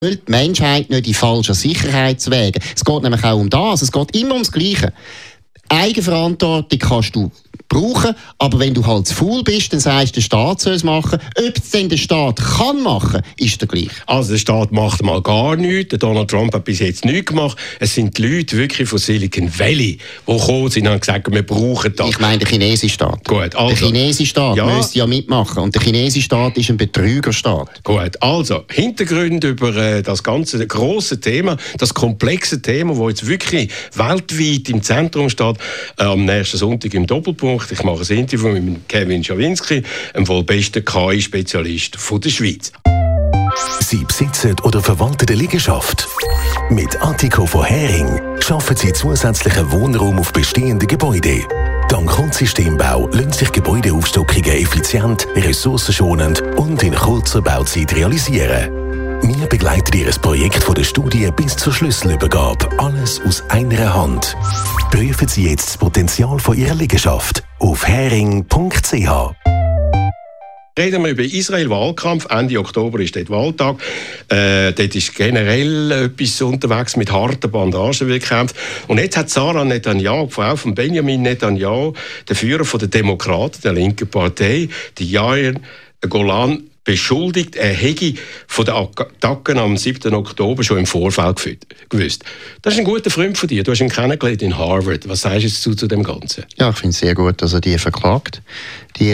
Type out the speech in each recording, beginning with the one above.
die Menschheit nicht in falschen Sicherheitswegen. Es geht nämlich auch um das. Es geht immer ums Gleiche. Eigenverantwortung kannst du brauchen, aber wenn du halt zu faul bist, dann sagst du, der Staat soll es machen. Ob es denn der Staat kann machen, ist der gleich. Also der Staat macht mal gar nichts. Der Donald Trump hat bis jetzt nichts gemacht. Es sind die Leute wirklich von Silicon Valley, die gekommen sind und haben gesagt, wir brauchen das. Ich meine den chinesischen Staat. Gut, also. Der chinesische Staat müsste ja mitmachen. Und der chinesische Staat ist ein Betrügerstaat. Gut, also Hintergründe über das ganze grosse Thema, das komplexe Thema, das jetzt wirklich weltweit im Zentrum steht, am nächsten Sonntag im Doppelpunkt. Ich mache ein Interview mit Kevin Schawinski, dem wohl besten KI-Spezialist der Schweiz. Sie besitzen oder verwalten eine Liegenschaft. Mit Attico von Hering schaffen Sie zusätzlichen Wohnraum auf bestehenden Gebäuden. Dank Grundsystembau lassen sich Gebäudeaufstockungen effizient, ressourcenschonend und in kurzer Bauzeit realisieren. Wir begleiten Ihr Projekt von der Studie bis zur Schlüsselübergabe. Alles aus einer Hand. Prüfen Sie jetzt das Potenzial von Ihrer Liegenschaft auf hering.ch. Reden wir über Israel-Wahlkampf. Ende Oktober ist dort Wahltag. Dort ist generell etwas unterwegs mit harten Bandagen gekämpft. Und jetzt hat Sarah Netanyahu, die Frau von Benjamin Netanyahu, der Führer der Demokraten, der linken Partei, die Yair Golan, beschuldigt, er hätte von den Attacken am 7. Oktober schon im Vorfeld gewusst. Das ist ein guter Freund von dir. Du hast ihn kennengelernt in Harvard. Was sagst du jetzt zu dem Ganzen? Ja, ich finde es sehr gut, dass er die verklagt. Die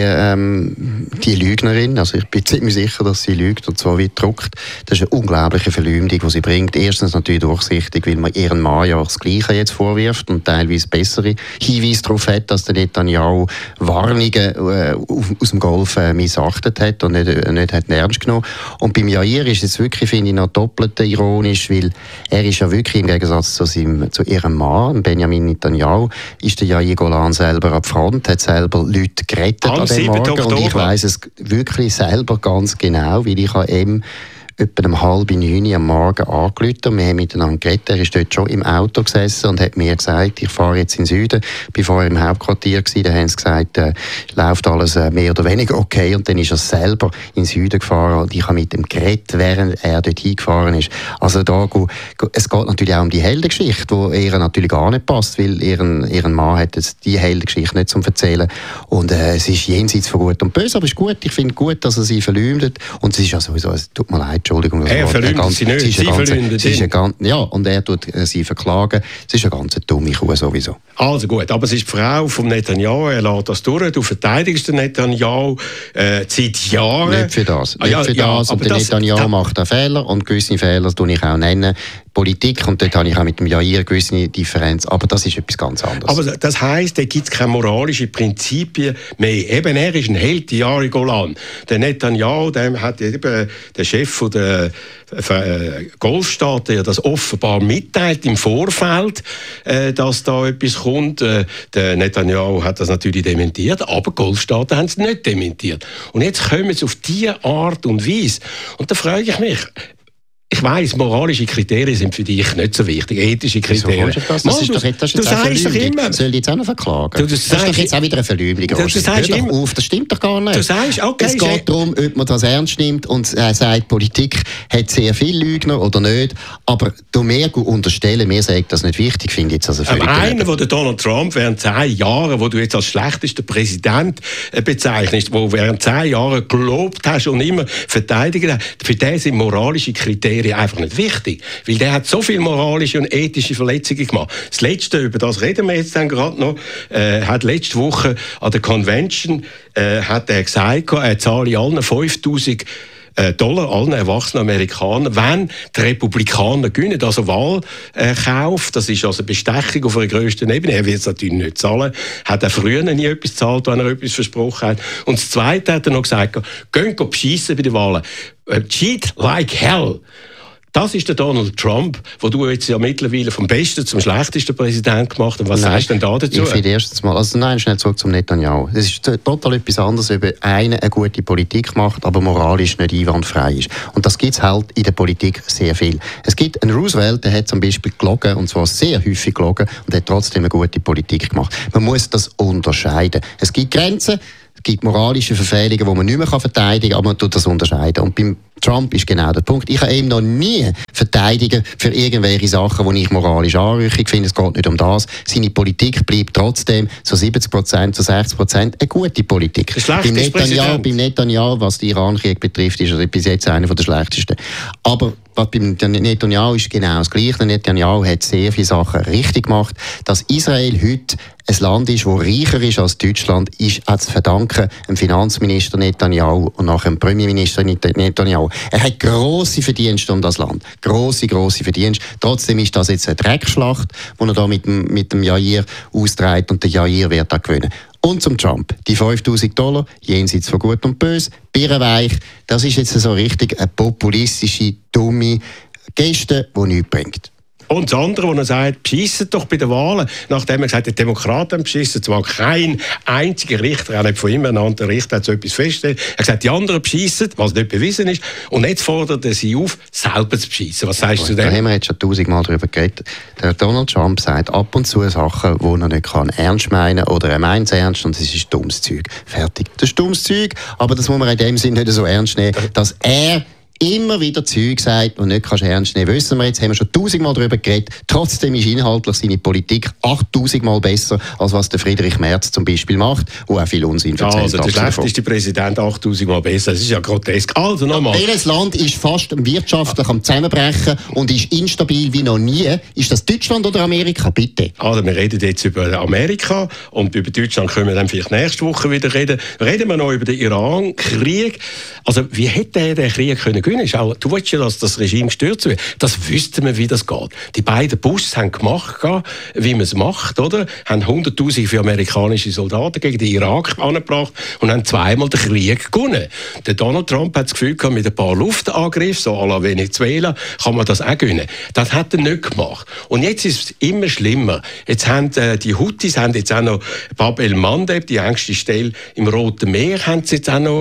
Lügnerin, also ich bin ziemlich sicher, dass sie lügt und zwar weit druckt. Das ist eine unglaubliche Verleumdung, die sie bringt. Erstens natürlich durchsichtig, weil man ihren Mann ja das Gleiche jetzt vorwirft und teilweise bessere Hinweise darauf hat, dass der Netanyahu Warnungen aus dem Golf missachtet hat und nicht hat ernst genommen. Und beim Yair ist es wirklich, finde ich, noch doppelt ironisch, weil er ist ja wirklich im Gegensatz zu ihrem Mann, Benjamin Netanyahu, ist der Yair Golan selber an der Front, hat selber Leute gerettet an dem Morgen. Und ich weiss es wirklich selber ganz genau, weil ich eben etwa um 8:30 am Morgen angerufen. Wir haben miteinander geredet. Er ist dort schon im Auto gesessen und hat mir gesagt, ich fahre jetzt in den Süden. Ich war vorher im Hauptquartier gewesen, da haben sie gesagt, läuft alles mehr oder weniger okay. Und dann ist er selber in den Süden gefahren und ich habe mit ihm geredet, während er dort hingefahren ist. Also es geht natürlich auch um die Heldengeschichte, die ihr natürlich gar nicht passt, weil ihren Mann hat jetzt die Heldengeschichte nicht zum Erzählen. Und es ist jenseits von Gut und Böse, aber es ist gut. Ich finde gut, dass er sie verleumdet. Und es ist ja sowieso, es tut mir leid, Entschuldigung. Er verleumdet sie nicht, sie verleumdet ihn. Ja, und er tut sie verklagen. Es ist eine ganz dumme Kuh sowieso. Also gut, aber es ist die Frau von Netanyahu, er lässt das durch. Du verteidigst den Netanyahu seit Jahren. Nicht für das. Und der Netanyahu macht einen Fehler und gewisse Fehler tue ich auch nennen. Politik, und dort habe ich auch mit dem Jair gewisse Differenz, aber das ist etwas ganz anderes. Aber das heisst, da gibt es keine moralischen Prinzipien mehr. Eben, er ist ein Held, Yair Golan. Der Netanyahu, der hat eben der Chef der Golfstaaten ja das offenbar mitteilt im Vorfeld, dass da etwas kommt. Der Netanyahu hat das natürlich dementiert, aber Golfstaaten haben es nicht dementiert. Und jetzt kommen sie auf diese Art und Weise. Und da frage ich mich, ich weiss, moralische Kriterien sind für dich nicht so wichtig, ethische Kriterien. Das ist doch jetzt immer. Soll ich jetzt auch noch verklagen? Das ist doch jetzt auch wieder eine Verleumdung. Das stimmt doch gar nicht. Du sagst, okay, es geht darum, ob man das ernst nimmt und sagt, Politik hat sehr viele Lügner oder nicht. Aber du mir unterstellen, mir sagt das nicht wichtig, finde ich jetzt also völlig. Aber einer, der Donald Trump während 10 Jahren, wo du jetzt als schlechtester Präsident bezeichnest, wo während 10 Jahren gelobt hast und immer verteidigt hast, für den sind moralische Kriterien einfach nicht wichtig, weil der hat so viele moralische und ethische Verletzungen gemacht. Das Letzte, über das reden wir jetzt dann gerade noch, hat letzte Woche an der Convention hat er gesagt, er zahle allen $5.000 allen erwachsenen Amerikanern, wenn die Republikaner gewinnen, also Wahlkauf, das ist also Bestechung auf der grössten Ebene, er wird es natürlich nicht zahlen, hat er früher nie etwas gezahlt, wenn er etwas versprochen hat. Und das Zweite hat er noch gesagt, gehen beschissen bei den Wahlen. Cheat like hell. Das ist der Donald Trump, den du jetzt ja mittlerweile vom besten zum schlechtesten Präsident gemacht hast. Was sagst du denn da dazu? Ich finde erstens mal, schnell zurück zum Netanyahu. Es ist total etwas anderes, ob einer eine gute Politik macht, aber moralisch nicht einwandfrei ist. Und das gibt es halt in der Politik sehr viel. Es gibt einen Roosevelt, der hat zum Beispiel gelogen, und zwar sehr häufig gelogen, und hat trotzdem eine gute Politik gemacht. Man muss das unterscheiden. Es gibt Grenzen. Es gibt moralische Verfehlungen, die man nicht mehr verteidigen kann, aber man tut das unterscheiden. Und beim Trump ist genau der Punkt. Ich habe ihn noch nie verteidigen für irgendwelche Sachen, die ich moralisch anrüche. Ich finde, es geht nicht um das. Seine Politik bleibt trotzdem so 70%, so 60% eine gute Politik. Beim Netanyahu, was den Iran-Krieg betrifft, ist er bis jetzt einer der schlechtesten. Aber was beim Netanyahu ist genau das Gleiche. Netanyahu hat sehr viele Sachen richtig gemacht. Dass Israel heute ein Land ist, das reicher ist als Deutschland, ist auch zu verdanken dem Finanzminister Netanyahu und nachher dem Premierminister Netanyahu. Er hat grosse Verdienste um das Land. Grosse Verdienste. Trotzdem ist das jetzt eine Dreckschlacht, die er da mit dem Jair austrägt und der Jair wird da gewinnen. Und zum Trump. Die $5.000, jenseits von Gut und Böse, birrenweich, das ist jetzt so richtig eine populistische, dumme Geste, die nichts bringt. Und das andere, wo er sagt, beschissen doch bei den Wahlen. Nachdem er gesagt hat, die Demokraten haben beschissen, zwar kein einziger Richter, auch nicht von ihm, ein anderer Richter hat so etwas festgestellt. Er hat gesagt, die anderen beschissen, was nicht bewiesen ist. Und jetzt fordert er sie auf, selber zu beschissen. Was sagst du zu dem? Da haben wir jetzt schon 1000-mal darüber geredet. Der Donald Trump sagt ab und zu Sachen, die er nicht ernst meinen kann, oder er meint es ernst und es ist dummes Zeug. Fertig. Das ist dummes Zeug, aber das muss man in dem Sinne nicht so ernst nehmen, dass er immer wieder Zeug sagt und nicht ernst nehmen. Wissen wir jetzt, haben wir schon 1000-mal darüber geredet. Trotzdem ist inhaltlich seine Politik 8000-mal besser, als was der Friedrich Merz zum Beispiel macht, wo auch viel Unsinn erzählt. Also der schlechteste Präsident 8000-mal besser. Das ist ja grotesk. Also nochmal. Welches Land ist fast wirtschaftlich am Zusammenbrechen und ist instabil wie noch nie? Ist das Deutschland oder Amerika? Bitte. Also wir reden jetzt über Amerika und über Deutschland können wir dann vielleicht nächste Woche wieder reden. Reden wir noch über den Iran-Krieg. Also wie hätte er den Krieg können gewinnen? Du willst ja, dass das Regime gestürzt wird. Das wüssten wir, wie das geht. Die beiden Bushs haben gemacht, wie man es macht, oder? Haben 100'000 für amerikanische Soldaten gegen den Irak angebracht und haben zweimal den Krieg gewonnen. Der Donald Trump hat das Gefühl gehabt, mit ein paar Luftangriffen, so à la Venezuela, kann man das auch gewinnen. Das hat er nicht gemacht. Und jetzt ist es immer schlimmer. Jetzt haben die Houthis haben jetzt auch noch Bab el-Mandeb, die engste Stelle im Roten Meer, haben sie jetzt auch noch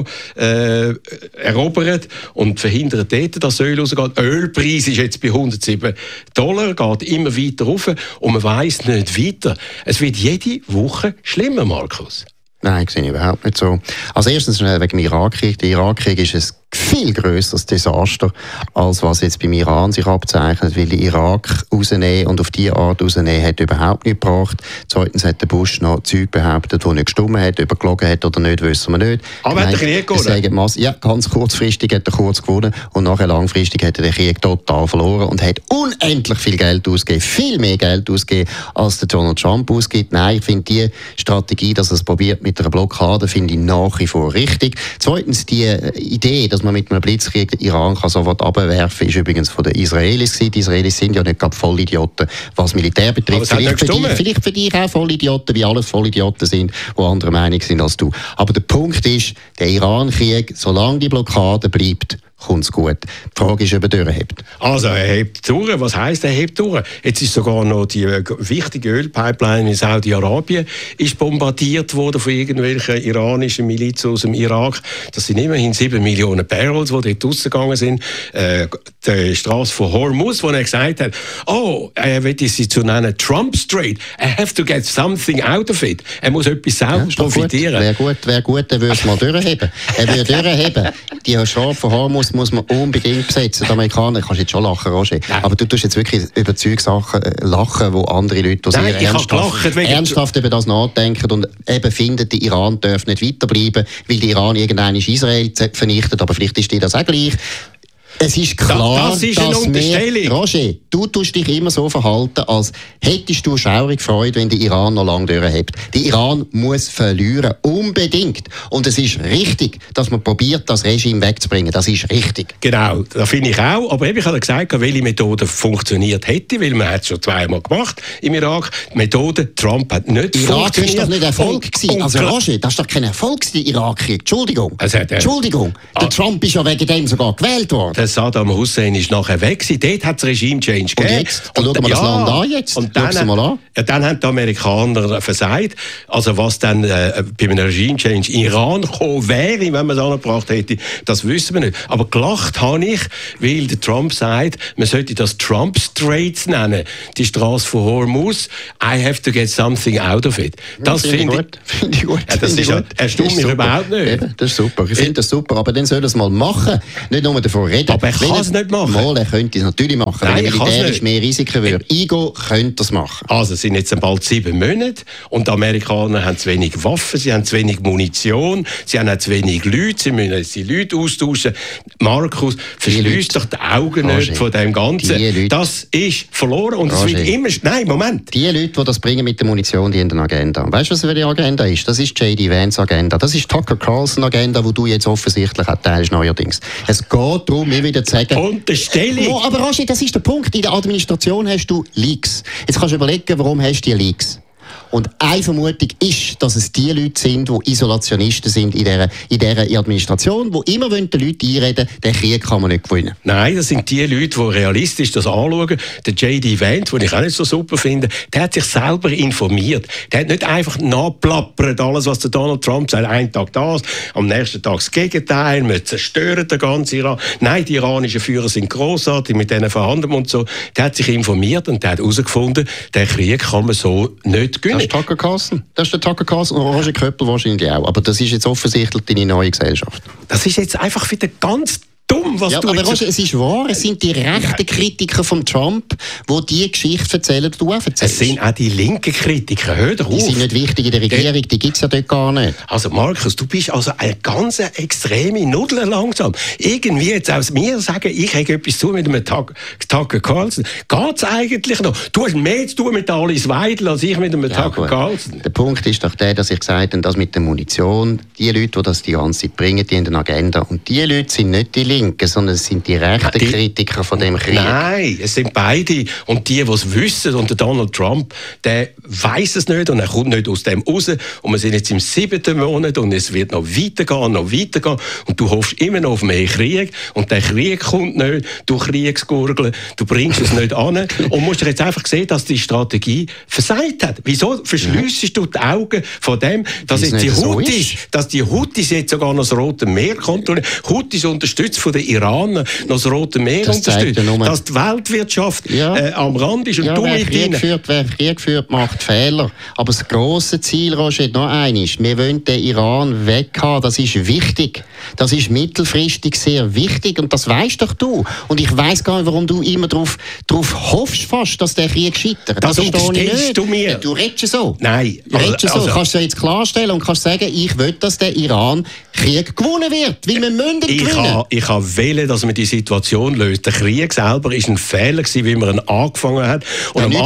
erobert und verhindert dort, dass Öl rausgeht. Der Ölpreis ist jetzt bei $107, geht immer weiter rauf und man weiss nicht weiter. Es wird jede Woche schlimmer, Markus. Nein, ich sehe überhaupt nicht so. Also erstens wegen dem Irakkrieg. Der Irakkrieg ist ein viel grösseres Desaster, als was jetzt beim Iran sich abzeichnet, weil der Irak rausnehmen und auf diese Art rausnehmen hat überhaupt nicht gebracht. Zweitens hat der Bush noch Zeug behauptet, die nicht gestimmt hat, übergelogen hat oder nicht, wissen wir nicht. Aber hat der Krieg gewonnen? Ja, ganz kurzfristig hat er kurz gewonnen und nachher langfristig hat er den Krieg total verloren und hat unendlich viel Geld ausgegeben, viel mehr Geld ausgegeben, als der Donald Trump ausgibt. Nein, ich finde die Strategie, dass er es probiert mit einer Blockade, finde ich nach wie vor richtig. Zweitens die Idee, dass man mit einem Blitzkrieg den Iran kann sofort abwerfen kann, ist übrigens von den Israelis gewesen. Die Israelis sind ja nicht gerade Vollidioten, was Militär betrifft. Vielleicht für dich auch Vollidioten, wie alles Vollidioten sind, die anderer Meinung sind als du. Aber der Punkt ist, der Iran-Krieg, solange die Blockade bleibt, kommt es gut. Die Frage ist, ob er durchhebt. Also er hebt durch. Was heisst, er hebt durch? Jetzt ist sogar noch die wichtige Ölpipeline in Saudi-Arabien ist bombardiert worden von irgendwelchen iranischen Milizen aus dem Irak. Das sind immerhin 7 Millionen Barrels, die dort rausgegangen sind. Die Straße von Hormuz, wo er gesagt hat, er will sie zu nennen Trump Strait. I have to get something out of it. Er muss etwas selber profitieren. Wäre gut, er würde es mal durchheben. Er würde durchheben. Die Straße von Hormuz muss man unbedingt besetzen. Die Amerikaner, kannst jetzt schon lachen, Roger. Nein. Aber du tust jetzt wirklich über Sachen lachen, wo andere Leute sehr ernsthaft über das nachdenken und eben finden, der Iran darf nicht weiterbleiben, weil der Iran irgendwann Israel vernichtet, aber vielleicht ist dir das auch gleich. Es ist klar, das ist eine Unterstellung. Roger, du tust dich immer so verhalten, als hättest du schaurig Freude, wenn der Iran noch lange durchhebt. Der Iran muss verlieren, unbedingt. Und es ist richtig, dass man probiert, das Regime wegzubringen. Das ist richtig. Genau, das finde ich auch. Aber ich habe gesagt, welche Methode funktioniert hätte, weil man hat es schon zweimal gemacht im Irak. Die Methode Trump hat nicht funktioniert. Irak ist doch nicht Erfolg gewesen. Also Roger, das ist doch kein Erfolg gewesen, der Irakkrieg. Entschuldigung. Entschuldigung. Der Trump ist ja wegen dem sogar gewählt worden. Saddam Hussein ist nachher weg gewesen. Dort hat es Regime-Change gegeben. Und jetzt? Dann schauen wir das Land an jetzt. Und dann, mal an. Ja, dann haben die Amerikaner versagt. Also was dann bei einem Regime-Change in Iran gekommen wäre, wenn man es angebracht hätte, das wissen wir nicht. Aber gelacht habe ich, weil der Trump sagt, man sollte das Trump Straits nennen. Die Straße von Hormuz. I have to get something out of it. Das finde ich gut. Ja, das ist erstaunt mich überhaupt nicht. Eben, das ist super. Ich finde das super. Aber dann soll er es mal machen. Nicht nur davon reden. Aber er kann es nicht machen. Mal, er könnte es natürlich machen. Nein, wenn er militärisch mehr Risiken würde eingehen, könnte er es machen. Also es sind jetzt bald 7 Monate und die Amerikaner haben zu wenig Waffen, sie haben zu wenig Munition, sie haben auch zu wenig Leute, sie müssen jetzt die Leute austauschen. Markus, verschließt doch die Augen nicht von dem Ganzen. Das ist verloren und es wird immer... Nein, Moment. Die Leute, die das bringen mit der Munition, die haben eine Agenda. Weißt du, was für eine Agenda ist? Das ist J.D. Vance Agenda. Das ist Tucker Carlson Agenda, die du jetzt offensichtlich auch teilst neuerdings. Es geht darum, mir wieder zu sagen... Unterstellung. Oh, aber Roger, das ist der Punkt. In der Administration hast du Leaks. Jetzt kannst du überlegen, warum hast du die Leaks? Und eine Vermutung ist, dass es die Leute sind, die Isolationisten sind in dieser Administration, die immer den Leuten einreden, den Krieg kann man nicht gewinnen. Nein, das sind die Leute, die realistisch das anschauen. Der J.D. Vance, den ich auch nicht so super finde, der hat sich selber informiert. Der hat nicht einfach nachplappert, alles, was der Donald Trump sagt, einen Tag das, am nächsten Tag das Gegenteil, wir zerstören den ganzen Iran. Nein, die iranischen Führer sind grossartig, mit denen verhandeln und so. Der hat sich informiert und der hat herausgefunden, den Krieg kann man so nicht gewinnen. Das ist Tucker Carlson. Das ist der Tucker Carlson und Roger Köppel wahrscheinlich auch. Aber das ist jetzt offensichtlich deine neue Gesellschaft. Das ist jetzt einfach wieder ganz dumm, was du... Aber Roger, es ist wahr, es sind die rechten Kritiker von Trump, die Geschichte erzählen, die du auch erzählst. Es sind auch die linken Kritiker, hör doch auf. Die sind nicht wichtig in der Regierung, die gibt es ja dort gar nicht. Also Markus, du bist also eine ganz extreme Nudel langsam. Irgendwie jetzt aus mir sagen, ich habe etwas zu mit einem Tucker Carlson. Geht es eigentlich noch? Du hast mehr zu tun mit Alice Weidel als ich mit einem Tucker Carlson. Der Punkt ist doch der, dass ich gesagt habe, dass mit der Munition, die Leute, die das die ganze Zeit bringen, die haben eine Agenda. Und die Leute sind nicht die Linken, sondern es sind die rechten Kritiker von dem Krieg. Nein, es sind beide. Und die es wissen, und der Donald Trump, der weiss es nicht und er kommt nicht aus dem raus. Und wir sind jetzt im 7. Monat und es wird noch weitergehen. Und du hoffst immer noch auf mehr Krieg. Und der Krieg kommt nicht, du Kriegsgurgeln, du bringst es nicht an. Und musst jetzt einfach sehen, dass die Strategie versagt hat. Wieso verschliessest du die Augen von dem, dass jetzt die Houthis jetzt sogar noch das Rote Meer kontrollieren? Houthis unterstützt von den Iranern noch das Rote Meer unterstützt, dass die Weltwirtschaft am Rand ist und du mit ihnen... Wer Krieg führt, macht Fehler. Aber das grosse Ziel, Roger, noch eines, wir wollen den Iran weghaben, das ist wichtig. Das ist mittelfristig sehr wichtig und das weisst doch du. Und ich weiss gar nicht, warum du immer darauf hoffst fast, dass der Krieg scheitert. Das unterstellst du mir. Du redest so. Nein. Du redest so. Kannst du jetzt klarstellen und kannst sagen, ich will, dass der Iran Krieg gewonnen wird, weil wir müssen gewinnen. Ich kann wählen, dass man die Situation löst. Der Krieg selber war ein Fehler gewesen, wie man ihn angefangen hat. Und am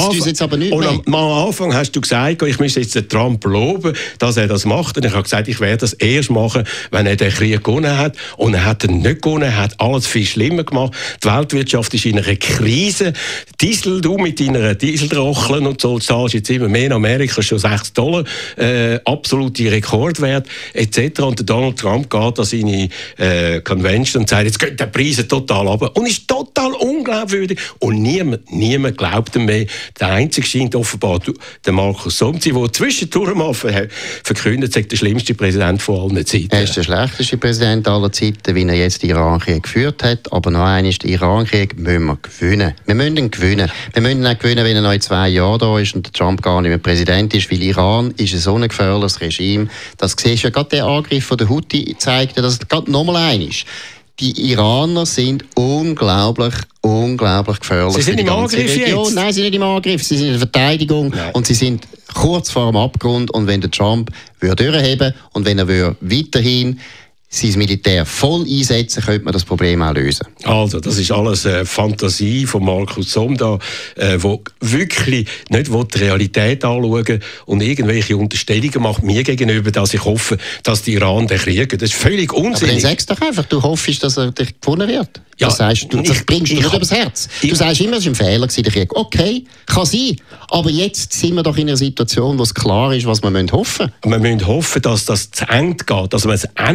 Anfang hast du gesagt, ich müsste jetzt den Trump loben, dass er das macht. Und ich habe gesagt, ich werde das erst machen, wenn er den Krieg gewonnen hat. Und er hat ihn nicht gewonnen, er hat alles viel schlimmer gemacht. Die Weltwirtschaft ist in einer Krise. Diesel, du mit deiner Dieselrocheln und so, zahlst jetzt immer mehr in Amerika, schon $6, absolute Rekordwert, etc. Und der Donald Trump geht an seine Convention und sagt, jetzt geht der Preis total runter. Und ist total unglaubwürdig. Und niemand glaubt ihm mehr. Der Einzige scheint offenbar der Markus Somzi, der zwischendurch mal verkündet, sei der schlimmste Präsident von allen Zeiten. Er ist der schlechteste Präsident aller Zeiten, wie er jetzt den Iran-Krieg geführt hat. Aber noch einmal, den Iran-Krieg müssen wir gewinnen. Wir müssen ihn gewinnen. Wir müssen ihn auch gewinnen, wenn er noch in 2 Jahren da ist und der Trump gar nicht mehr Präsident ist, weil Iran ist so ein gefährliches Regime. Das siehst du ja gerade, der Angriff von der Houthi zeigt ja, dass es gerade nochmal ein ist. Die Iraner sind unglaublich gefährlich. Sie sind im Angriff jetzt? Nein, sie sind nicht im Angriff, sie sind in der Verteidigung. Nein. Und sie sind kurz vor dem Abgrund. Und wenn der Trump durchheben und wenn er weiterhin sein Militär voll einsetzen, könnte man das Problem auch lösen. Also, das ist alles Fantasie von Markus Somda, wo wirklich nicht die Realität anschauen und irgendwelche Unterstellungen macht mir gegenüber, dass ich hoffe, dass die Iran den Krieg. Das ist völlig unsinnig. Aber dann sagst du doch einfach, du hoffst, dass er dich gewonnen wird. Ja, das bringst du nicht übers Herz. Du sagst immer, es war ein Fehler, der Krieg. Okay, kann sein. Aber jetzt sind wir doch in einer Situation, wo es klar ist, was wir hoffen müssen. Wir müssen hoffen, dass das zu Ende geht, dass man ein Ende findet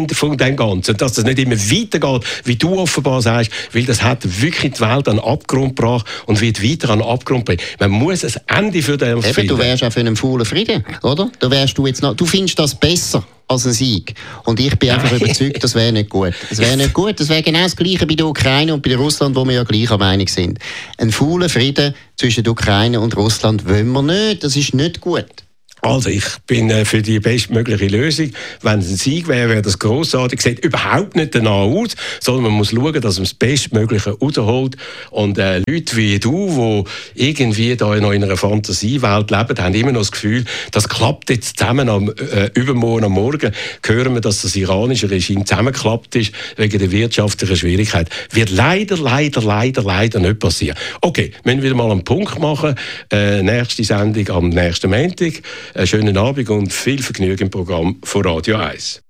Ende von dem Ganzen. Dass das nicht immer weitergeht, wie du offenbar sagst, weil das hat wirklich die Welt an den Abgrund gebracht und wird weiter an den Abgrund bringen. Man muss ein Ende für den finden. Du wärst auch für einen faulen Frieden, oder? Du findest das besser als ein Sieg. Und ich bin einfach überzeugt, das wäre nicht gut. Das wäre nicht gut. Das wäre genau das Gleiche bei der Ukraine und bei Russland, wo wir ja gleicher Meinung sind. Ein fauler Frieden zwischen der Ukraine und Russland wollen wir nicht. Das ist nicht gut. Also ich bin für die bestmögliche Lösung. Wenn es ein Sieg wäre, wäre das grossartig. Sieht überhaupt nicht danach aus, sondern man muss schauen, dass man das Bestmögliche rausholt. Und Leute wie du, die irgendwie da noch in einer Fantasiewelt leben, haben immer noch das Gefühl, das klappt jetzt zusammen. Übermorgen am Morgen hören wir, dass das iranische Regime zusammengeklappt ist wegen der wirtschaftlichen Schwierigkeit. Wird leider nicht passieren. Okay, wir müssen wieder mal einen Punkt machen. Nächste Sendung am nächsten Montag. Einen schönen Abend und viel Vergnügen im Programm von Radio 1.